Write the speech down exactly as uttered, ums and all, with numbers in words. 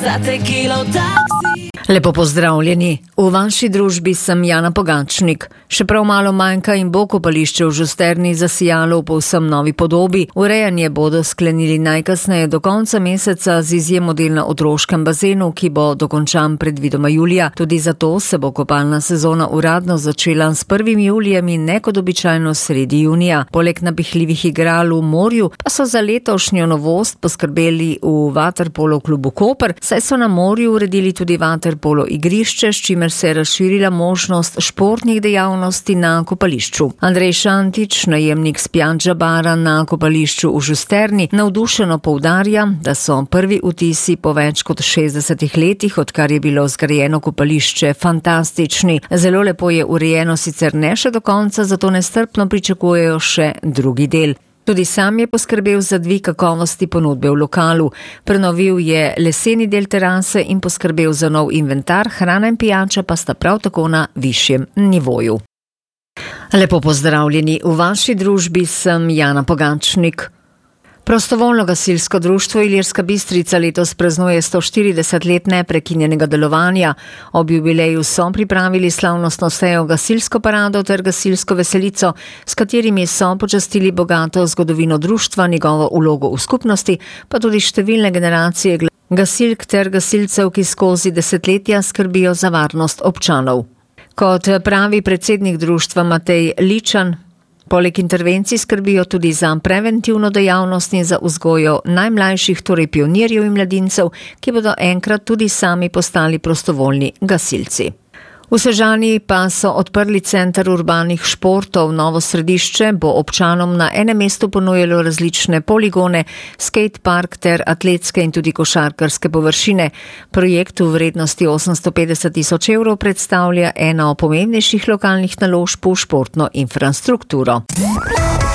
za tekilo taksi. Lepo pozdravljeni. V vaši družbi sem Jana Pogačnik. Še prav malo manjka in bo kopališče v Žusterni zasijalo v povsem novi podobi. Urejanje bodo sklenili najkasneje do konca meseca z izjemo del na otroškem bazenu, ki bo dokončan predvidoma julija. Tudi zato se bo kopalna sezona uradno začela s prvim julijem in ne kot običajno sredi junija. Poleg napihljivih igral v morju pa so za letošnjo novost poskrbeli v vaterpolo klubu Koper, saj so na morju uredili tudi vaterpolo igrišče, s čimer se je razširila možnost športnih dejavnosti na kopališču. Andrej Šantič, najemnik Spjanča bara na kopališču v Žusterni, navdušeno poudarja, da so prvi vtisi po več kot šestdesetih letih, odkar je bilo zgrajeno kopališče, fantastični. Zelo lepo je urejeno, sicer ne še do konca, zato nestrpno pričakujejo še drugi del. Tudi sam je poskrbel za dvig kakovosti ponudbe v lokalu. Prenovil je leseni del terase in poskrbel za nov inventar, hrana in pijača pa sta prav tako na višjem nivoju. Lepo pozdravljeni. V vaši družbi sem Jana Pogačnik. Prostovoljno gasilsko društvo Ilirska Bistrica letos praznuje sto štirideset let neprekinjenega delovanja. Ob jubileju so pripravili slavnostno sejo gasilsko parado ter gasilsko veselico, s katerimi so počastili bogato zgodovino društva, njegovo vlogo v skupnosti, pa tudi številne generacije gasilk ter gasilcev, ki skozi desetletja skrbijo za varnost občanov. Kot pravi predsednik društva Matej Ličan, poleg intervencij skrbijo tudi za preventivno dejavnost in za vzgojo najmlajših, torej pionirjev in mladincev, ki bodo enkrat tudi sami postali prostovoljni gasilci. V Sežani pa so odprli center urbanih športov. Novo središče bo občanom na enem mestu ponujalo različne poligone, skatepark ter atletske in tudi košarkarske površine. Projekt v vrednosti osemsto petdeset tisoč evrov predstavlja eno pomembnejših lokalnih naložb v športno infrastrukturo.